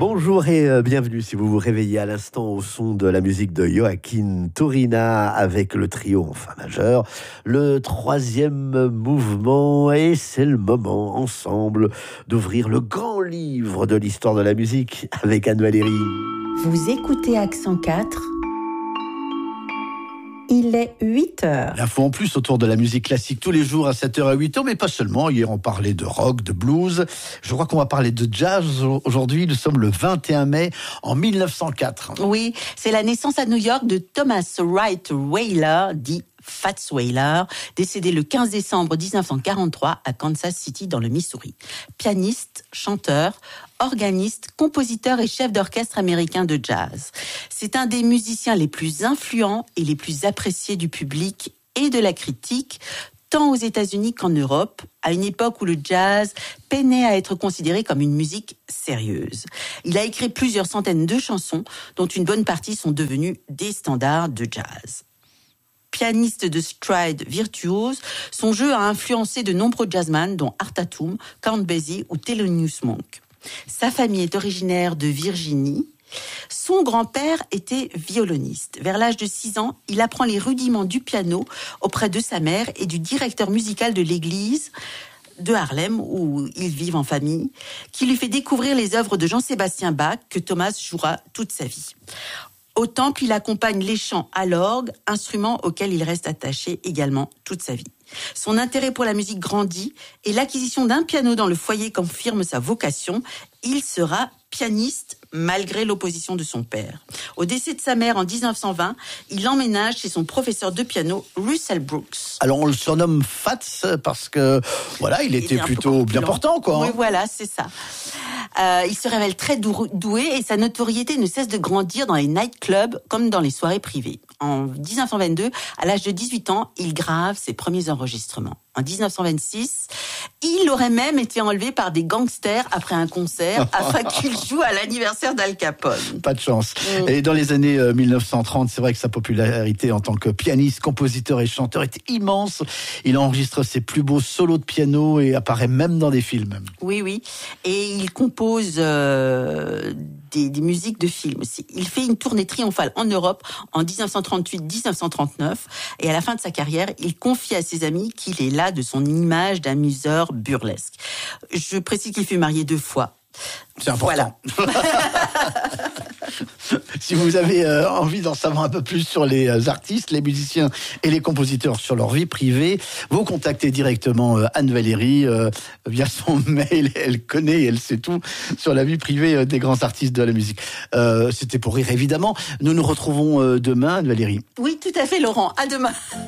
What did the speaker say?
Bonjour et bienvenue si vous vous réveillez à l'instant au son de la musique de Joaquin Turina avec le trio en fa majeur, le troisième mouvement, et c'est le moment ensemble d'ouvrir le grand livre de l'histoire de la musique avec Anne Valérie. Vous écoutez Accent 4. Il est 8h. L'info en plus autour de la musique classique tous les jours à 7h à 8h, mais pas seulement. Hier, on parlait de rock, de blues. Je crois qu'on va parler de jazz aujourd'hui. Nous sommes le 21 mai en 1904. Oui, c'est la naissance à New York de Thomas Wright Waller, dit Fats Waller, décédé le 15 décembre 1943 à Kansas City dans le Missouri. Pianiste, chanteur, organiste, compositeur et chef d'orchestre américain de jazz. C'est un des musiciens les plus influents et les plus appréciés du public et de la critique, tant aux États-Unis qu'en Europe, à une époque où le jazz peinait à être considéré comme une musique sérieuse. Il a écrit plusieurs centaines de chansons, dont une bonne partie sont devenues des standards de jazz. Pianiste de stride virtuose, son jeu a influencé de nombreux jazzmen dont Art Tatum, Count Basie ou Thelonious Monk. Sa famille est originaire de Virginie. Son grand-père était violoniste. Vers l'âge de 6 ans, il apprend les rudiments du piano auprès de sa mère et du directeur musical de l'église de Harlem, où ils vivent en famille, qui lui fait découvrir les œuvres de Jean-Sébastien Bach, que Thomas jouera toute sa vie. Au temple, il accompagne les chants à l'orgue, instrument auquel il reste attaché également toute sa vie. Son intérêt pour la musique grandit et l'acquisition d'un piano dans le foyer confirme sa vocation. Il sera pianiste malgré l'opposition de son père. Au décès de sa mère en 1920, il emménage chez son professeur de piano, Russell Brooks. Alors on le surnomme Fats parce que voilà, il était plutôt bien portant, quoi. Oui, voilà, c'est ça. Il se révèle très doué et sa notoriété ne cesse de grandir dans les nightclubs comme dans les soirées privées. En 1922, à l'âge de 18 ans, il grave ses premiers enregistrements. En 1926, il aurait même été enlevé par des gangsters après un concert afin qu'il joue à l'anniversaire d'Al Capone. Pas de chance. Et dans les années 1930, c'est vrai que sa popularité en tant que pianiste, compositeur et chanteur était immense. Il enregistre ses plus beaux solos de piano et apparaît même dans des films. Oui. Et il compose des musiques de films aussi. Il fait une tournée triomphale en Europe en 1938-1939 et à la fin de sa carrière, il confie à ses amis qu'il est là de son image d'amuseur burlesque. Je précise qu'il fut marié 2 fois. C'est important. Voilà. Si vous avez envie d'en savoir un peu plus sur les artistes, les musiciens et les compositeurs sur leur vie privée, vous contactez directement Anne Valérie via son mail. Elle connaît et elle sait tout sur la vie privée des grands artistes de la musique. C'était pour rire, évidemment. Nous nous retrouvons demain, Anne Valérie. Oui, tout à fait, Laurent. À demain.